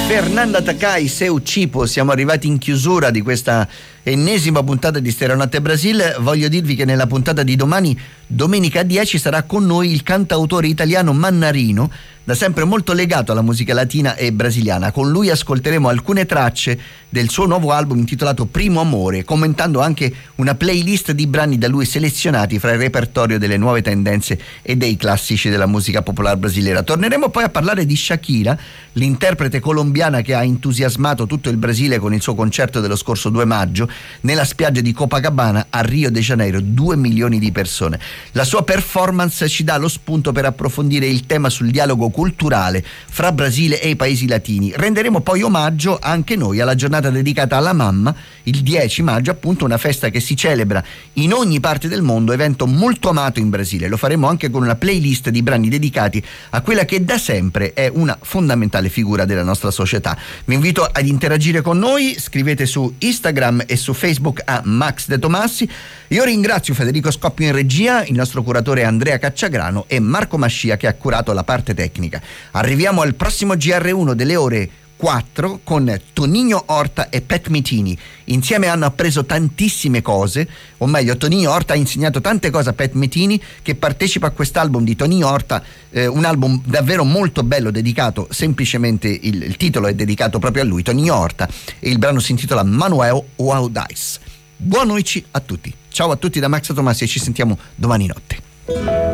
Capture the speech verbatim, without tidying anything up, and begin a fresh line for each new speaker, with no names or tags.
Fernanda Takai, Seu Cipo, siamo arrivati in chiusura di questa ennesima puntata di Stereonotte Brasil. Voglio dirvi che nella puntata di domani, domenica dieci, sarà con noi il cantautore italiano Mannarino, da sempre molto legato alla musica latina e brasiliana. Con lui ascolteremo alcune tracce del suo nuovo album intitolato Primo Amore, commentando anche una playlist di brani da lui selezionati fra il repertorio delle nuove tendenze e dei classici della musica popolare brasiliera. Torneremo poi a parlare di Shakira, l'interprete colombiana che ha entusiasmato tutto il Brasile con il suo concerto dello scorso due maggio nella spiaggia di Copacabana a Rio de Janeiro, due milioni di persone. La sua performance ci dà lo spunto per approfondire il tema sul dialogo culturale fra Brasile e i paesi latini. Renderemo poi omaggio anche noi alla giornata dedicata alla mamma, il dieci maggio, appunto, una festa che si celebra in ogni parte del mondo, evento molto amato in Brasile. Lo faremo anche con una playlist di brani dedicati a quella che da sempre è una fondamentale figura della nostra società. Vi invito ad interagire con noi, scrivete su Instagram e su Facebook a Max De Tomassi. Io ringrazio Federico Scoppio in regia, il nostro curatore Andrea Cacciagrano e Marco Mascia che ha curato la parte tecnica. Arriviamo al prossimo G R uno delle ore quattro con Toninho Horta e Pat Metheny. Insieme hanno appreso tantissime cose, o meglio Toninho Horta ha insegnato tante cose a Pat Metheny, che partecipa a quest'album di Toninho Horta, eh, un album davvero molto bello, dedicato semplicemente, il, il titolo è dedicato proprio a lui, Toninho Horta, e il brano si intitola Manuel Waldais. Buon noite a tutti, ciao a tutti da Max Tomassi e ci sentiamo domani notte.